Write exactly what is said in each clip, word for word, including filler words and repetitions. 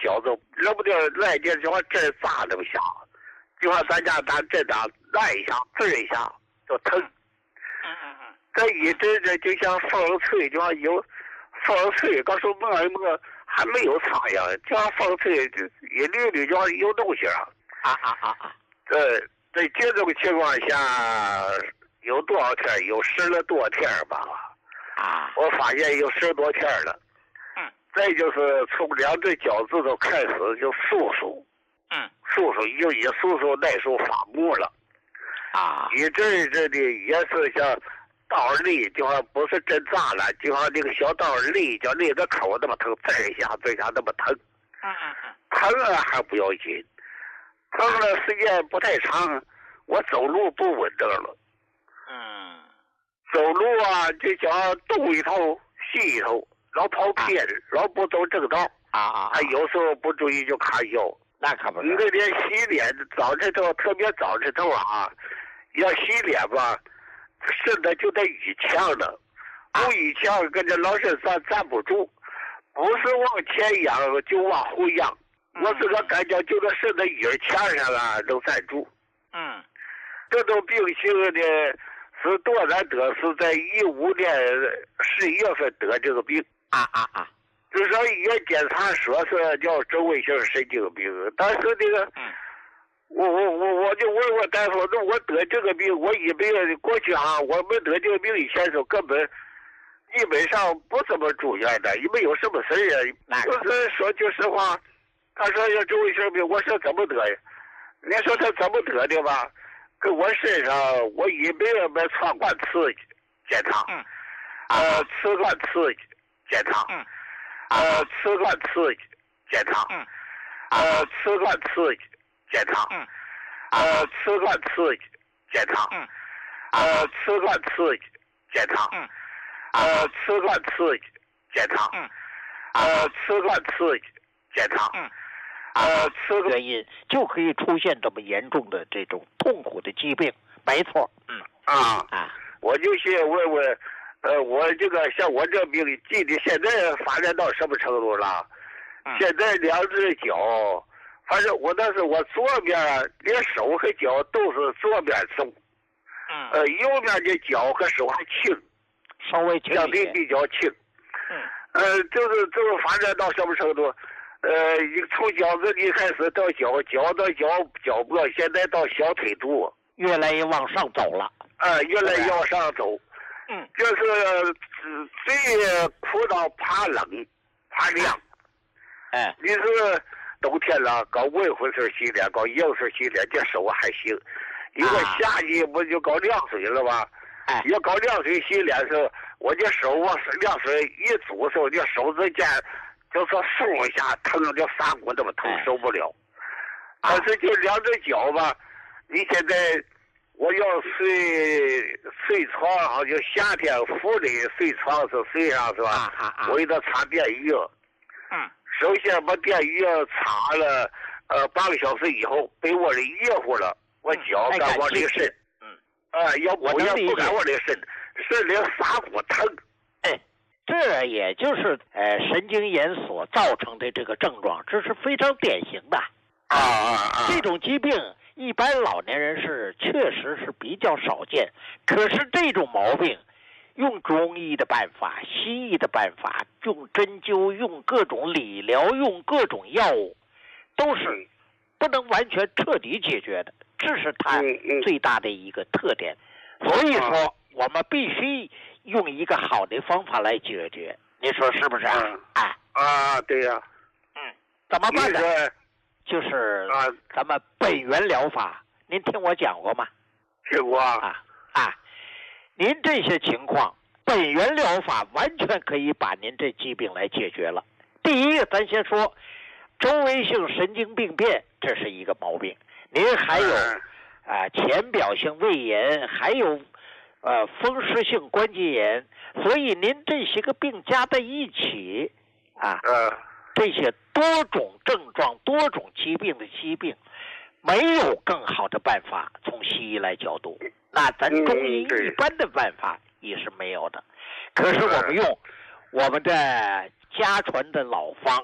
饺子，扔不定来劲就往这儿炸那么下，就像咱家打这打来一下，滋一下就疼。这一阵子就像风吹，就像有风吹，刚说摸一摸还没有苍蝇，就像风吹一溜溜，就像有东西啊啊啊啊啊！ 这在这种情况下，有多少天？有十来多天吧。 啊， 我发现有十多天了。 嗯。 再就是从两只脚趾头开始就簌簌。 嗯。 簌簌就一簌簌那时候发木了。 啊。 一阵阵的也是像刀勒，就像不是针扎了，就像那个小刀勒，叫勒个口那么疼，这一下这一下那么疼。 嗯嗯嗯。 疼了还不要紧，疼了时间不太长，我走路不稳当了。 嗯。 走路啊，就想东一头西一头，老跑偏，啊、老不走正道。 啊啊！ 还有时候不注意就卡腰。 那可不是。 你那天洗脸，早晨头特别早晨头啊，要洗脸吧，身子就得淤墙了，不淤墙跟着老身上站不住，不是往前仰就往后仰。嗯、我自个感觉就在身子淤墙上了能站住。 嗯， 这种病情呢。是多难得，是在一五年十一月份得这个病啊啊啊！ 至少医院检查说是叫周围性神经病，但是这个， 嗯、 我我我我就问我大夫，那我得这个病，我一辈子过去啊，我们得这个病以前时候根本基本上不怎么住院的，也没有什么事啊。就是说句实话，他说要周围性病，我说怎么得呀？你说他怎么得的吧？跟我身上，我一辈子没穿过刺激检查， 嗯， 呃，吃过刺激检查， 嗯， 呃，吃过刺激检查， 嗯， 呃，吃过刺激检查， 嗯， 呃，吃过刺激检查， 嗯， 呃，吃过刺激检查， 嗯， 呃，吃过刺激检查， 嗯， 呃，吃过刺激检查， 嗯。 呃，吃原因就可以出现这么严重的这种痛苦的疾病，没错。嗯啊啊， 我就先问问，呃，我这个像我这病，记得现在发展到什么程度了？ 嗯、 现在两只脚，反正我那是我左边连手和脚都是左边重， 嗯， 呃，右边的脚和手还轻， 稍微轻相对比较轻。 嗯， 呃，就是就是发展到什么程度？呃，从脚趾底开始到脚，脚到脚脚脖，现在到小腿肚， 越来越往上走了。 啊、呃，越来越往上走。 嗯， 就是最苦恼怕冷，怕凉。 哎， 你是冬天了，搞温乎水洗脸，搞硬水洗脸，这手还行。一个夏季不就搞凉水了吗？ 哎， 要搞凉水洗脸的时候，我这手往凉水一煮的时候，这手指尖。就说松一下，疼的撒骨那么疼，受不了。但是就两只脚吧，你现在我要睡睡床上，就夏天府里睡床是睡上是吧？ 啊啊啊、 我给他擦电浴。 嗯。 首先把电浴擦了，呃，半个小时以后，被窝里热乎了，我脚敢往里伸。 嗯。 啊，要不也不敢往里伸，伸里撒骨疼。 哎。这也就是呃神经炎所造成的这个症状，这是非常典型的啊啊啊！ 这种疾病一般老年人是确实是比较少见，可是这种毛病，用中医的办法、西医的办法，用针灸、用各种理疗、用各种药物，都是不能完全彻底解决的，这是它最大的一个特点。所以说，我们必须用一个好的方法来解决，你说是不是啊？ 嗯、哎啊，对呀、啊， 嗯，怎么办呢？就是啊，咱们本源疗法，您听我讲过吗？ 听过啊啊！您这些情况，本源疗法完全可以把您这疾病来解决了。第一个，咱先说周围性神经病变，这是一个毛病。您还有啊、呃、浅表性胃炎，还有。呃，风湿性关节炎，所以您这些个病加在一起，啊， 呃， 这些多种症状、多种疾病的疾病，没有更好的办法从西医来角度，那咱中医一般的办法也是没有的。可是我们用我们的家传的老方，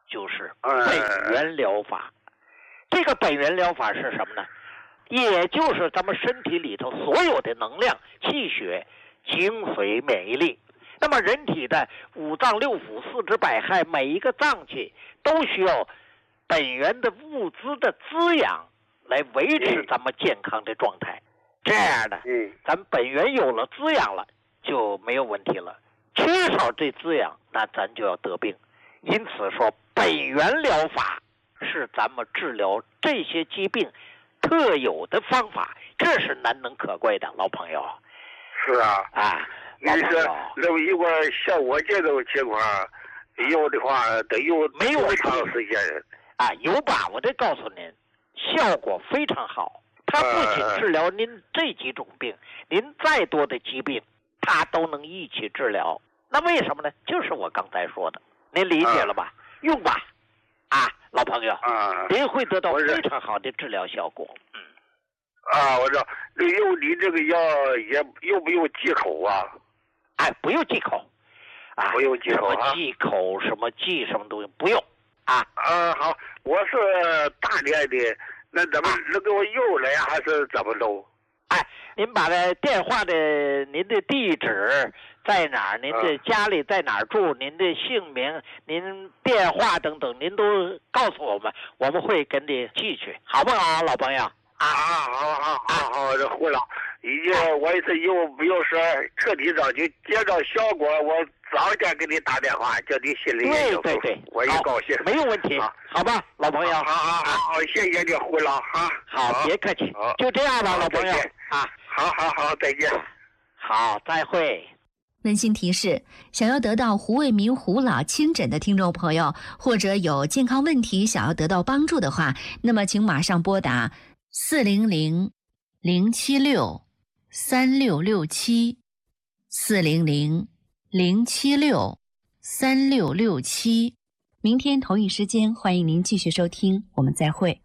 就是本源疗法。这个本源疗法是什么呢？也就是咱们身体里头所有的能量、气血、精髓、免疫力。那么人体的五脏六腑、四肢百骸，每一个脏器都需要本源的物资的滋养，来维持咱们健康的状态。这样的，咱本源有了滋养了，就没有问题了。缺少这滋养，那咱就要得病。因此说，本源疗法是咱们治疗这些疾病特有的方法，这是难能可贵的，老朋友。 是啊， 啊， 你说那么如果像我这种情况有的话，得有没有长时间啊？有把握的告诉您，效果非常好。它不仅治疗您这几种病，您再多的疾病，它都能一起治疗。那为什么呢？就是我刚才说的，您理解了吧？用吧，啊，老朋友， 啊， 您会得到非常好的治疗效果。嗯， 啊，我知道。用你这个药也用不用忌口啊？ 哎，不用忌口，啊， 不用忌口啊， 什么忌口，什么忌什么东西不用啊。 啊，好，我是大连的。那怎么能给我邮来还是怎么弄？ 哎，您把这电话的您的地址在哪儿？您的家里在哪儿住？您的姓名、您电话等等，您都告诉我们，我们会给你寄去，好不好，老朋友？啊， 好好好好好，这胡了，已经我一次又不用说彻底早就接到效果，我早点给你打电话，叫你心里对对对， 我也高兴， 没有问题，好吧，老朋友， 好好好，谢谢你胡了哈， 好，别客气，就这样吧，老朋友啊， 好好好，再见， 好，再会。 温馨提示：想要得到胡卫民胡老亲诊的听众朋友，或者有健康问题想要得到帮助的话，那么请马上拨打四零零零七六三六六七四零零零七六三六六七。明天同一时间，欢迎您继续收听，我们再会。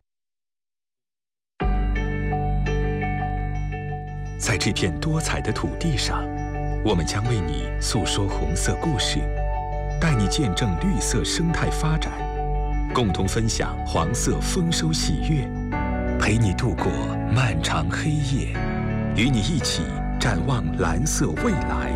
在这片多彩的土地上，我们将为你诉说红色故事，带你见证绿色生态发展，共同分享黄色丰收喜悦，陪你度过漫长黑夜，与你一起展望蓝色未来。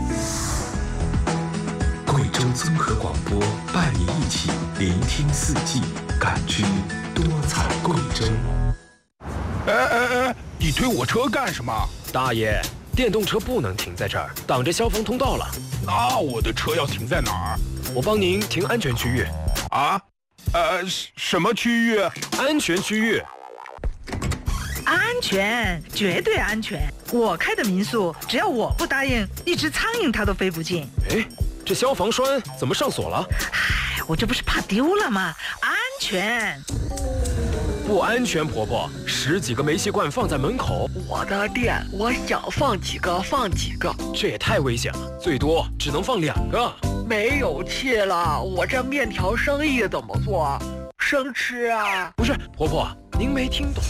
贵州综合广播伴你一起聆听四季，感知多彩贵州。 哎哎哎，你推我车干什么？ 大爷，电动车不能停在这儿，挡着消防通道了。 那我的车要停在哪儿？ 我帮您停安全区域。 啊？呃，什么区域？ 安全区域。 安全，绝对安全。我开的民宿，只要我不答应，一只苍蝇它都飞不进。 哎，这消防栓怎么上锁了？ 哎，我这不是怕丢了吗？安全。 不安全，婆婆，十几个煤气罐放在门口， 我的店，我想放几个放几个， 这也太危险了，最多只能放两个。 没有气了，我这面条生意怎么做？生吃啊？ 不是，婆婆，您没听懂。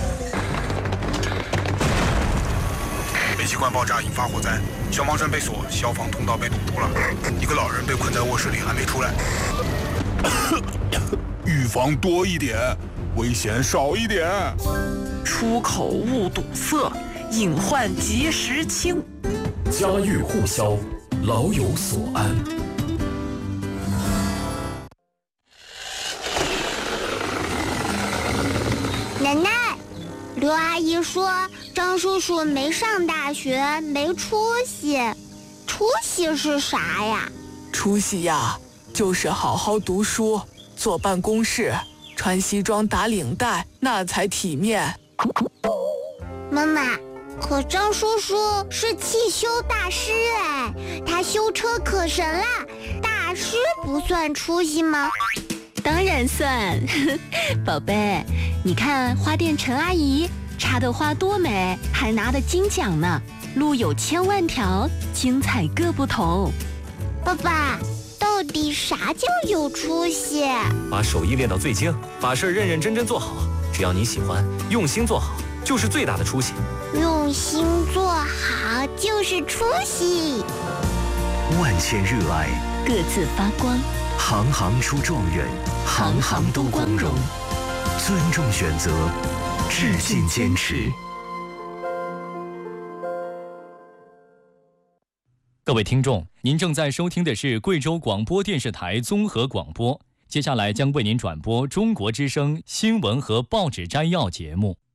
煤气罐爆炸引发火灾，消防栓被锁，消防通道被堵住了，一个老人被困在卧室里还没出来。预防多一点，危险少一点。 出口勿堵塞，隐患及时清。 家喻户晓，老有所安。 奶奶，刘阿姨说张叔叔没上大学，没出息。出息是啥呀？ 出息呀，就是好好读书，坐办公室，穿西装打领带，那才体面。 妈妈，可张叔叔是汽修大师哎，他修车可神了，大师不算出息吗？ 当然算。宝贝，你看花店陈阿姨插的花多美，还拿了金奖呢。路有千万条，精彩各不同。 爸爸，到底啥叫有出息？ 把手艺练到最精，把事认认真真做好，只要你喜欢，用心做好，就是最大的出息。 用心做好就是出息。 万千热爱， 各自发光。 行行出状元，行行都光荣。尊重选择，致敬坚持。 各位听众，您正在收听的是贵州广播电视台综合广播，接下来将为您转播中国之声新闻和报纸摘要节目。